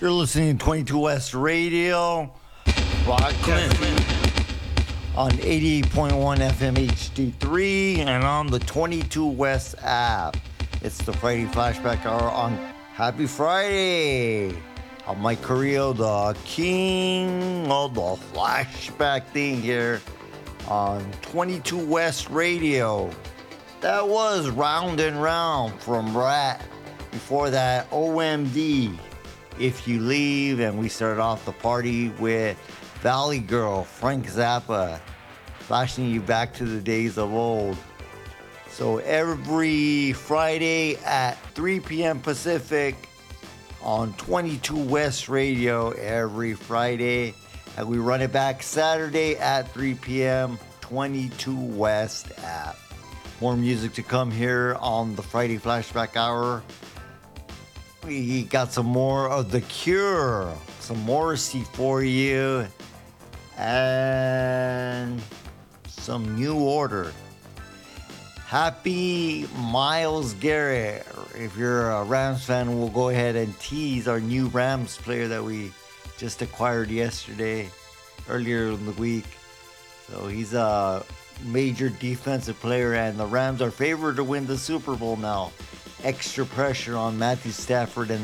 You're listening to 22 West Radio, broadcasting on 88.1 FM HD3 and on the 22 West app. It's the Friday Flashback Hour on Happy Friday. I'm Mike Carrillo, the king of the flashback thing here on 22 West Radio. That was Round and Round from Rat. Before that, OMD, If You Leave. And we started off the party with Valley Girl, Frank Zappa, flashing you back to the days of old. So every Friday at 3 p.m. Pacific on 22 West Radio, every Friday. And we run it back Saturday at 3 p.m., 22 West app. More music to come here on the Friday Flashback Hour. We got some more of The Cure, some Morrissey for you, and some New Order. Happy Myles Garrett. If you're a Rams fan, we'll go ahead and tease our new Rams player that we just acquired earlier in the week. So he's a major defensive player, and the Rams are favored to win the Super Bowl now. Extra pressure on Matthew Stafford and